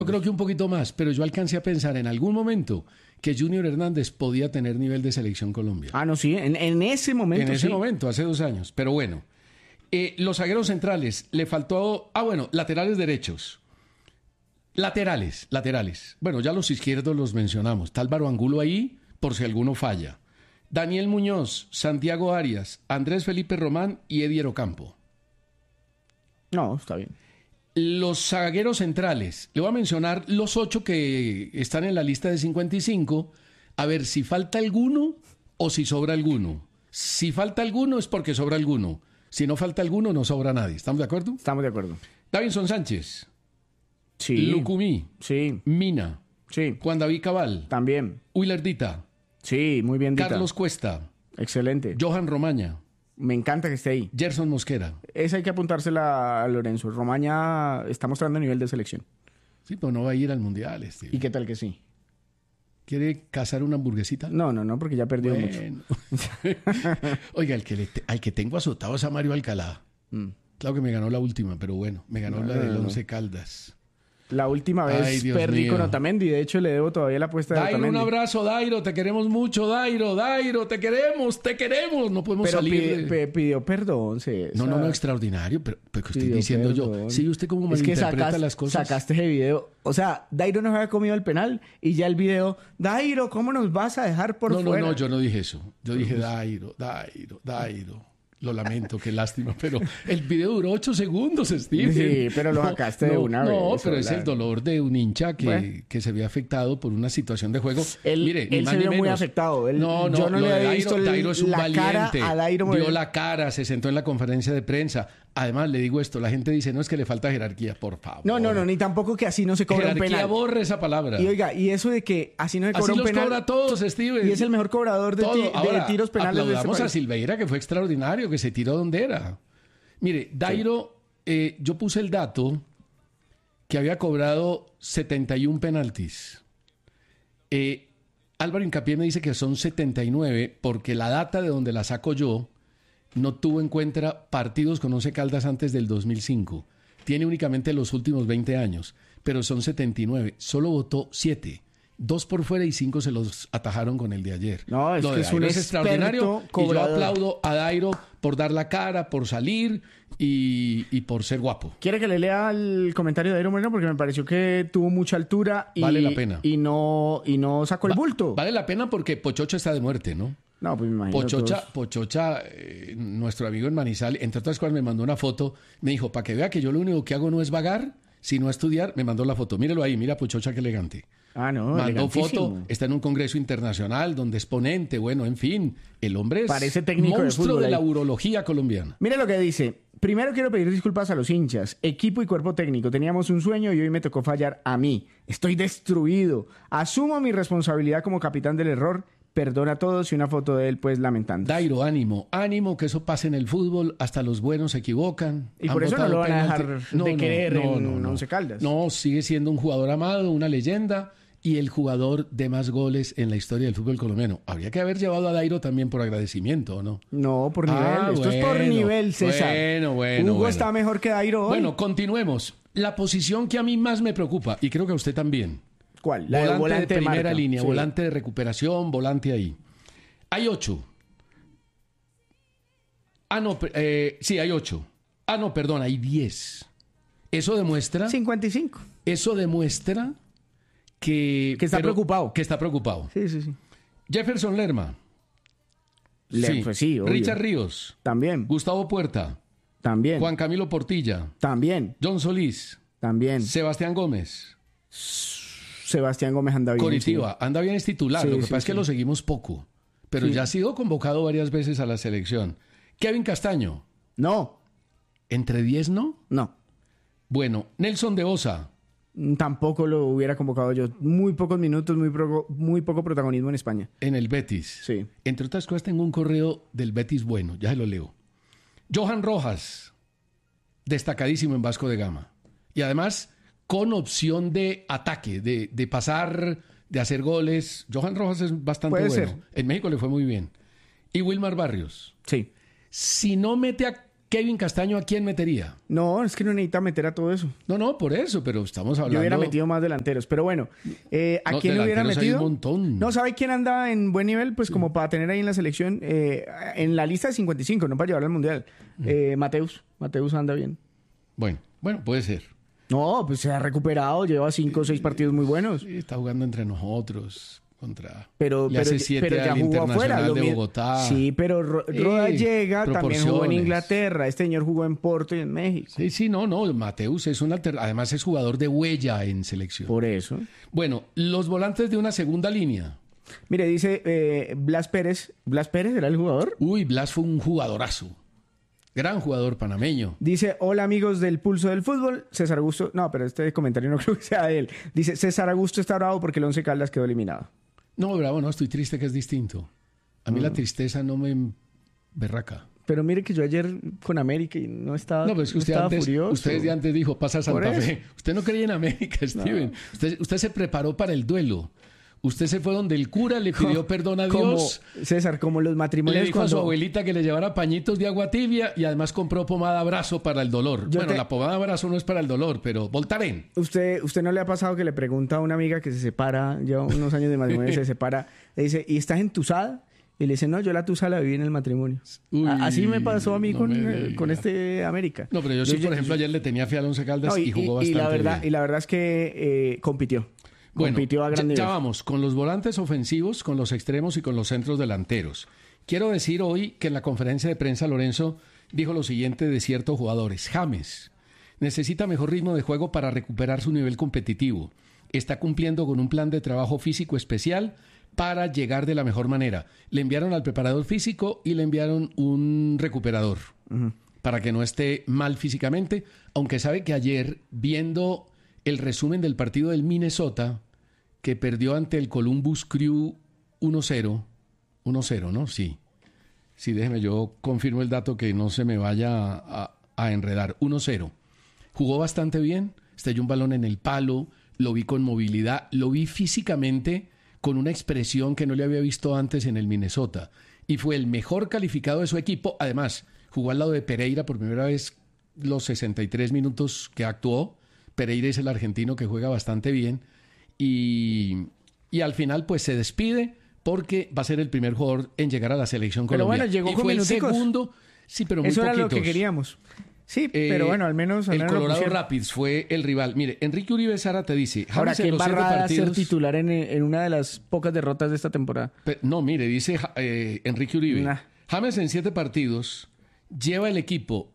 Yo creo que un poquito más, pero yo alcancé a pensar en algún momento que Junior Hernández podía tener nivel de selección Colombia. Ah, no, sí, en ese momento. En ese sí. momento, hace 2 años. Pero bueno, los zagueros centrales, le faltó... laterales derechos. Laterales. Bueno, ya los izquierdos los mencionamos. Está Álvaro Angulo ahí, por si alguno falla. Daniel Muñoz, Santiago Arias, Andrés Felipe Román y Eddie Ocampo. No, está bien. Los zagueros centrales, le voy a mencionar los 8 que están en la lista de 55, a ver si falta alguno o si sobra alguno. Si falta alguno es porque sobra alguno. Si no falta alguno, no sobra nadie. ¿Estamos de acuerdo? Estamos de acuerdo. Davinson Sánchez, Sí. Lucumí, Sí, Mina, sí. Juan David Cabal, También. Willer Dita, Sí, muy bien, Dita. Carlos Cuesta, Excelente. Johan Romaña, Me encanta que esté ahí. Gerson Mosquera. Esa hay que apuntársela a Lorenzo. Romaña está mostrando nivel de selección. Sí, pero no va a ir al Mundial, ¿Y qué tal que sí? ¿Quiere cazar una hamburguesita? No, porque ya perdió mucho. Bueno. Oiga, al que tengo azotado es a Mario Alcalá. Claro que me ganó la última, pero bueno, me ganó la del Once Caldas. La última Ay, vez Dios perdí mío. con Otamendi. De hecho, le debo todavía la apuesta de Dairo, un Otamendi. abrazo, Dairo, te queremos mucho, Dairo, te queremos. No podemos Pero salir de... pidió perdón, César. No, extraordinario, pero que estoy Pidió diciendo yo. perdón. ¿Sigue usted cómo Es que malinterpreta las cosas? sacaste ese video. O sea, Dairo nos había comido el penal y ya el video, Dairo, ¿cómo nos vas a dejar por fuera? No, yo no dije eso. Yo dije Dairo. Lo lamento, qué lástima, pero el video duró 8 segundos, Steve. Sí, pero lo sacaste de una vez. No, pero es Hola. el dolor de un hincha Bueno. que se ve afectado por una situación de juego. Él, Mire, ni él más se ni vio muy menos. afectado. Yo no lo le de había visto Dairo es un la valiente. cara a Dairo. Dio la cara, se sentó en la conferencia de prensa. Además, le digo esto, la gente dice, no es que le falta jerarquía, por favor. No, ni tampoco que así no se cobra un Jerarquía, penal. borre esa palabra. Y oiga, y eso de que así no se cobra Así un los penal. cobra todos, Steve. Y es el mejor cobrador de, Todo. de Ahora, tiros penales de este aplaudamos a país. Silveira, que fue extraordinario, que se tiró donde era. Mire, Dairo, yo puse el dato que había cobrado 71 penaltis. Álvaro Hincapié me dice que son 79 porque la data de donde la saco yo no tuvo en cuenta partidos con Once Caldas antes del 2005. Tiene únicamente los últimos 20 años, pero son 79. Solo votó 7. 2 por fuera y 5 se los atajaron con el de ayer. No, es Lo que de es un Dairo extraordinario. experto Y yo cobrador. aplaudo a Dairo por dar la cara, por salir y por ser guapo. ¿Quiere que le lea el comentario de Dairo Moreno? Porque me pareció que tuvo mucha altura y, Vale la pena. y no sacó el bulto. Vale la pena porque Pochocha está de muerte, ¿no? No, pues me imagino. Pochocha, nuestro amigo en Manizales, entre otras cosas me mandó una foto, me dijo, para que vea que yo lo único que hago no es vagar, sino estudiar, me mandó la foto. Mírelo ahí, mira Pochocha qué elegante. Ah, no, Mandó elegantísimo. foto, está en un congreso internacional donde es ponente, bueno, en fin, el hombre es Parece técnico de monstruo fútbol de la ahí. urología colombiana. Mire lo que dice. Primero quiero pedir disculpas a los hinchas, equipo y cuerpo técnico. Teníamos un sueño y hoy me tocó fallar a mí. Estoy destruido. Asumo mi responsabilidad como capitán del error. Perdona a todos y una foto de él pues lamentando. Dairo, ánimo, que eso pase en el fútbol, hasta los buenos se equivocan. Y Han por eso no votado lo van a penalti. dejar de querer en Once Caldas. No, sigue siendo un jugador amado, una leyenda y el jugador de más goles en la historia del fútbol colombiano. Habría que haber llevado a Dairo también por agradecimiento, ¿o no? No, por nivel. Esto es por bueno, nivel, César. Hugo está mejor que Dairo hoy. Bueno, continuemos. La posición que a mí más me preocupa, y creo que a usted también. ¿Cuál? La de Volante de primera marca. línea, Sí. volante de recuperación, volante ahí. Hay 8. Sí, hay 8. Perdón, hay 10. Eso demuestra 55. Que está preocupado. Que está preocupado. Sí. Jefferson Lerma. Pues sí, obvio. Richard Ríos. También. Gustavo Puerta. También. Juan Camilo Portilla. También. John Solís. También. Sebastián Gómez. Sebastián Gómez anda bien. Coritiba. Anda bien, es titular. Sí, Lo que sí, pasa es que sí. lo seguimos poco. Pero Sí. ya ha sido convocado varias veces a la selección. Kevin Castaño. No. ¿Entre 10 no? No. Bueno, Nelson de Osa. Tampoco lo hubiera convocado yo. Muy pocos minutos, muy poco protagonismo en España. En el Betis. Sí. Entre otras cosas, tengo un correo del Betis bueno, ya se lo leo. Johan Rojas, destacadísimo en Vasco de Gama. Y además, con opción de ataque, de pasar, de hacer goles. Johan Rojas es bastante Puede bueno. ser. En México le fue muy bien. Y Wilmar Barrios. Sí. Si no mete Kevin Castaño, ¿a quién metería? No, es que no necesita meter a todo eso. No, por eso, pero estamos hablando... Yo hubiera metido más delanteros, pero bueno, ¿a quién hubiera metido? Hay un montón. No, ¿sabe quién anda en buen nivel? Pues como para tener ahí en la selección, en la lista de 55, no para llevarlo al Mundial. Mateus anda bien. Bueno, puede ser. No, pues se ha recuperado, lleva 5 o 6 partidos muy buenos. Sí, está jugando entre nosotros. Pero ya jugó afuera de Bogotá. Sí, pero Roda llega, también jugó en Inglaterra. Este señor jugó en Porto y en México. Sí, no. Mateus es además es jugador de huella en selección. Por eso. Bueno, los volantes de una segunda línea. Mire, dice Blas Pérez. ¿Blas Pérez era el jugador? Uy, Blas fue un jugadorazo. Gran jugador panameño. Dice, hola amigos del Pulso del Fútbol. César Augusto... No, pero este comentario no creo que sea de él. Dice, César Augusto está bravo porque el Once Caldas quedó eliminado. No, bravo, no, estoy triste, que es distinto. A mí la tristeza no me berraca. Pero mire que yo ayer con América y no estaba, no, pero es que usted furioso. Usted de antes dijo, pasa Santa Fe. Usted no creía en América, Steven. No. Usted se preparó para el duelo. Usted se fue donde el cura le pidió perdón a Dios. César, como los matrimonios. Le dijo a su abuelita que le llevara pañitos de agua tibia y además compró pomada Abrazo para el dolor. La pomada Abrazo no es para el dolor, pero Voltaren. ¿Usted no le ha pasado que le pregunta a una amiga que se separa, lleva unos años de matrimonio y se separa, le dice, ¿y estás entusada? Y le dice, no, yo la tusa la viví en el matrimonio. Uy, así me pasó a mí con este América. No, pero yo sí, por ejemplo, ayer le tenía fe al Once Caldas y jugó bastante bien. Y la verdad es que compitió. Bueno, compitió a gran nivel. Ya vamos, con los volantes ofensivos, con los extremos y con los centros delanteros. Quiero decir hoy que en la conferencia de prensa Lorenzo dijo lo siguiente de ciertos jugadores. James necesita mejor ritmo de juego para recuperar su nivel competitivo. Está cumpliendo con un plan de trabajo físico especial para llegar de la mejor manera. Le enviaron al preparador físico y le enviaron un recuperador para que no esté mal físicamente, aunque sabe que ayer, viendo el resumen del partido del Minnesota, que perdió ante el Columbus Crew 1-0, ¿no? Sí, déjeme, yo confirmo el dato que no se me vaya a enredar. 1-0. Jugó bastante bien, estrelló un balón en el palo, lo vi con movilidad, lo vi físicamente con una expresión que no le había visto antes en el Minnesota. Y fue el mejor calificado de su equipo. Además, jugó al lado de Pereira por primera vez los 63 minutos que actuó. Pereira es el argentino que juega bastante bien. Y al final, pues se despide porque va a ser el primer jugador en llegar a la selección colombiana. Pero bueno, llegó y con fue minuticos. El segundo, sí, pero muy eso poquitos. Era lo que queríamos. Sí, pero bueno, al menos el Colorado Rapids fue el rival. Mire, Enrique Uribe Sara te dice... Ahora, ¿qué barrada ser titular en una de las pocas derrotas de esta temporada? No, mire, dice Enrique Uribe. James en 7 partidos lleva el equipo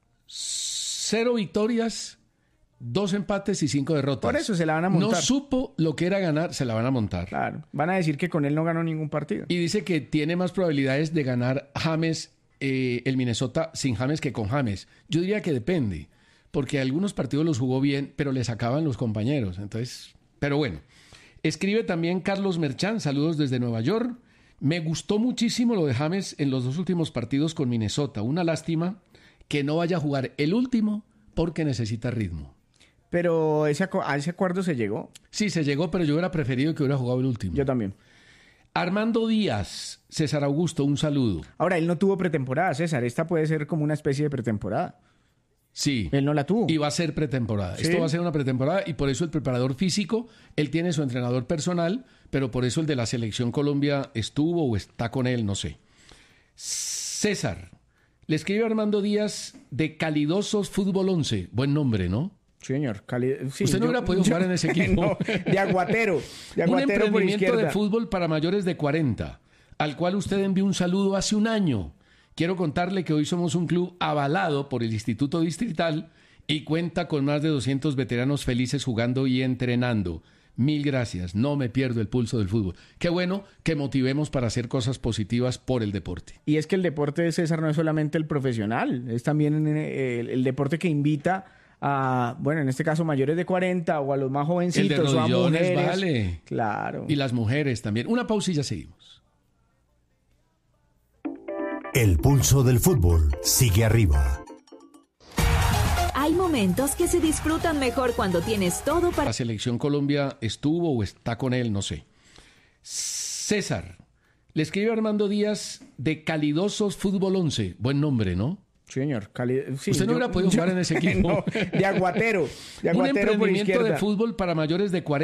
0 victorias, 2 empates y 5 derrotas. Por eso se la van a montar. No supo lo que era ganar, se la van a montar. Claro, van a decir que con él no ganó ningún partido. Y dice que tiene más probabilidades de ganar James, el Minnesota sin James que con James. Yo diría que depende, porque algunos partidos los jugó bien, pero le sacaban los compañeros. Entonces, pero bueno. Escribe también Carlos Merchán, saludos desde Nueva York. Me gustó muchísimo lo de James en los 2 últimos partidos con Minnesota. Una lástima que no vaya a jugar el último porque necesita ritmo. Pero a ese acuerdo se llegó. Sí, se llegó, pero yo hubiera preferido que hubiera jugado el último. Yo también. Armando Díaz, César Augusto, un saludo. Ahora, él no tuvo pretemporada, César. Esta puede ser como una especie de pretemporada. Sí. Él no la tuvo. Y va a ser pretemporada. ¿Sí? Esto va a ser una pretemporada y por eso el preparador físico, él tiene su entrenador personal, pero por eso el de la Selección Colombia estuvo o está con él, no sé. César, le escribe Armando Díaz de Calidosos Fútbol 11. Buen nombre, ¿no? Señor, sí, usted no hubiera podido jugar en ese equipo. No, de Aguatero. Un emprendimiento de fútbol para mayores de 40, al cual usted envió un saludo hace un año. Quiero contarle que hoy somos un club avalado por el Instituto Distrital y cuenta con más de 200 veteranos felices jugando y entrenando. 1000 gracias, no me pierdo el pulso del fútbol. Qué bueno que motivemos para hacer cosas positivas por el deporte. Y es que el deporte de César no es solamente el profesional, es también el deporte que invita a, bueno, en este caso mayores de 40 o a los más jovencitos, el de rodillones, o a mujeres. Vale. Claro. Y las mujeres también. Una pausa y ya seguimos. El pulso del fútbol sigue arriba. Hay momentos que se disfrutan mejor cuando tienes todo para... La Selección Colombia estuvo o está con él, no sé. César, le escribe Armando Díaz de Calidosos Fútbol 11. Buen nombre, ¿no? Señor, sí, Usted no hubiera podido jugar en ese equipo. No, de aguatero Un por emprendimiento izquierda. de fútbol para mayores de 40